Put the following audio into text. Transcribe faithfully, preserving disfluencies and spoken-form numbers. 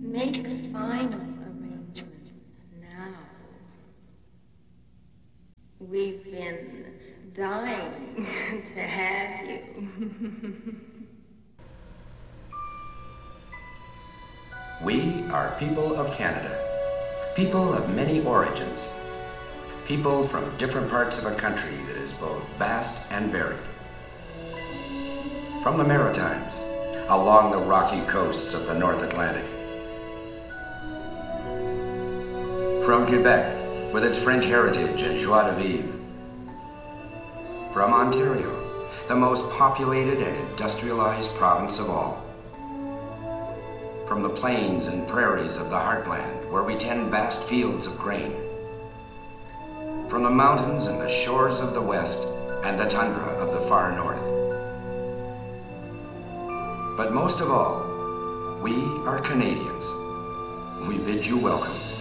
Make final arrangements now. We've been dying to have you. We are people of Canada, people of many origins, people from different parts of a country that is both vast and varied. From the Maritimes, along the rocky coasts of the North Atlantic. From Quebec, with its French heritage and joie de vivre. From Ontario, the most populated and industrialized province of all. From the plains and prairies of the heartland, where we tend vast fields of grain. From the mountains and the shores of the west, and the tundra of the far north. But most of all, we are Canadians. We bid you welcome.